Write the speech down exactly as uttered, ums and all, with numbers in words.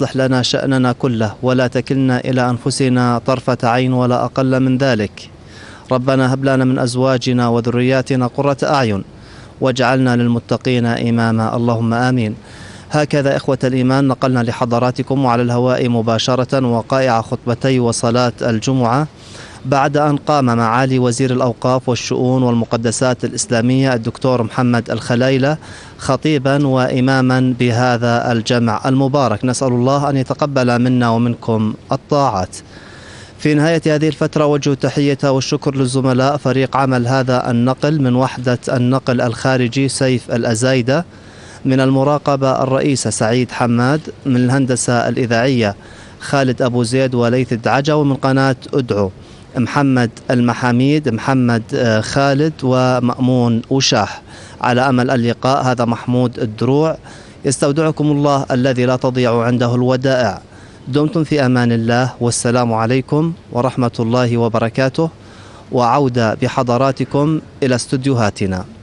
أصلح لنا شأننا كله ولا تكلنا إلى أنفسنا طرفة عين ولا أقل من ذلك. ربنا هب لنا من أزواجنا وذرياتنا قرة أعين واجعلنا للمتقين إماما، اللهم آمين. هكذا إخوة الإيمان نقلنا لحضراتكم وعلى الهواء مباشرة وقائع خطبتي وصلاة الجمعة بعد أن قام معالي وزير الأوقاف والشؤون والمقدسات الإسلامية الدكتور محمد الخلايلة خطيبا وإماما بهذا الجمع المبارك. نسأل الله أن يتقبل منا ومنكم الطاعات. في نهاية هذه الفترة وجه التحية والشكر للزملاء فريق عمل هذا النقل من وحدة النقل الخارجي سيف الأزايدة، من المراقبة الرئيسة سعيد حماد، من الهندسة الإذاعية خالد أبو زيد وليث الدعجة، ومن قناة أدعو محمد المحاميد محمد خالد ومأمون وشاح. على أمل اللقاء، هذا محمود الدروع يستودعكم الله الذي لا تضيع عنده الودائع. دمتم في أمان الله، والسلام عليكم ورحمة الله وبركاته، وعودة بحضراتكم إلى استوديوهاتنا.